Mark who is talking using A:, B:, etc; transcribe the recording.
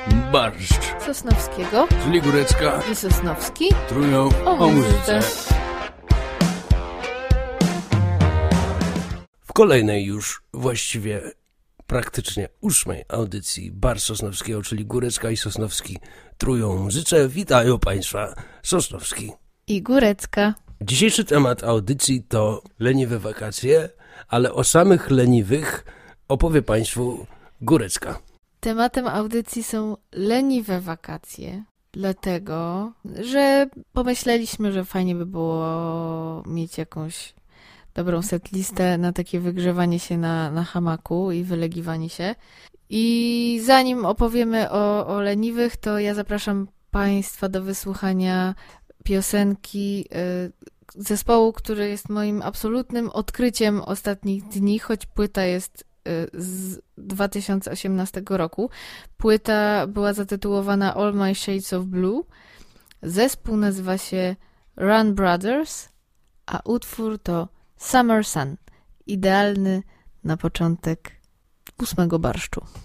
A: Barszcz
B: Sosnowskiego,
A: czyli Górecka
B: i Sosnowski
A: trują o muzyce. W kolejnej już właściwie praktycznie 8. audycji Bar Sosnowskiego, czyli Górecka i Sosnowski trują o muzyce. Witają Państwa Sosnowski
B: i Górecka.
A: Dzisiejszy temat audycji to leniwe wakacje, ale o samych leniwych opowie Państwu Górecka.
B: Tematem audycji są leniwe wakacje, dlatego, że pomyśleliśmy, że fajnie by było mieć jakąś dobrą setlistę na takie wygrzewanie się na hamaku i wylegiwanie się. I zanim opowiemy o leniwych, to ja zapraszam Państwa do wysłuchania piosenki zespołu, który jest moim absolutnym odkryciem ostatnich dni, choć płyta jest z 2018 roku. Płyta była zatytułowana All My Shades of Blue. Zespół nazywa się Run Brothers, a utwór to Summer Sun. Idealny na początek 8. barszczu.